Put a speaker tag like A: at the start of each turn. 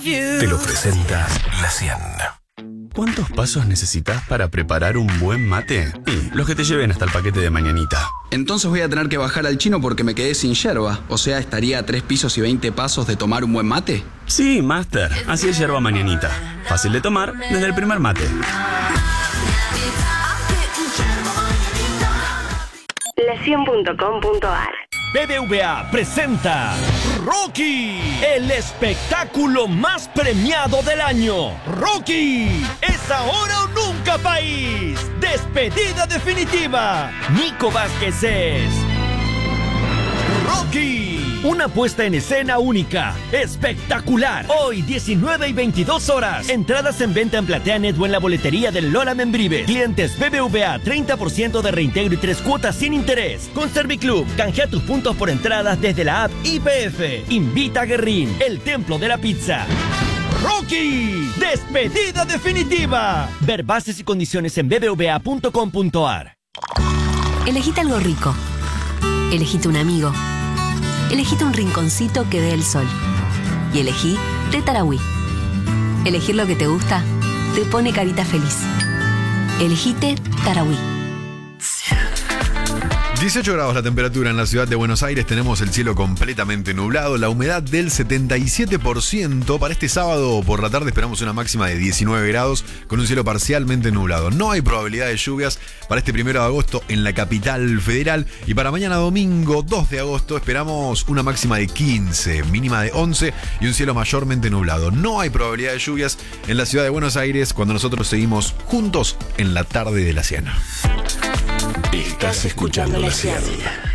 A: Te lo presenta La 100.
B: ¿Cuántos pasos necesitas para preparar un buen mate? Y los que te lleven hasta el paquete de mañanita.
C: Entonces voy a tener que bajar al chino porque me quedé sin yerba. O sea, estaría a 3 pisos y 20 pasos de tomar un buen mate.
B: Sí, Master. Así es yerba mañanita. Fácil de tomar desde el primer mate.
D: La100.com.ar.
E: BBVA presenta Rocky, el espectáculo más premiado del año. Rocky, es ahora o nunca, país. Despedida definitiva. Nico Vázquez es Rocky, una puesta en escena única, espectacular. Hoy 19 y 22 horas. Entradas en venta en PlateaNet o en la boletería del Lola Membrives. Clientes BBVA, 30% de reintegro y 3 cuotas sin interés. Con Serviclub, canjea tus puntos por entradas desde la app IPF. Invita a Guerrín, el templo de la pizza. Rocky, despedida definitiva. Ver bases y condiciones en bbva.com.ar.
F: Elegite algo rico. Elegite un amigo. Elegite un rinconcito que dé el sol. Y elegí té Tarahui. Elegir lo que te gusta te pone carita feliz. Elegite Tarahui.
G: 18 grados la temperatura en la ciudad de Buenos Aires, tenemos el cielo completamente nublado, la humedad del 77%. Para este sábado por la tarde esperamos una máxima de 19 grados con un cielo parcialmente nublado. No hay probabilidad de lluvias para este 1 de agosto en la capital federal, y para mañana domingo 2 de agosto esperamos una máxima de 15, mínima de 11 y un cielo mayormente nublado. No hay probabilidad de lluvias en la ciudad de Buenos Aires cuando nosotros seguimos juntos en la tarde de la 100.
A: Estás escuchando La 100.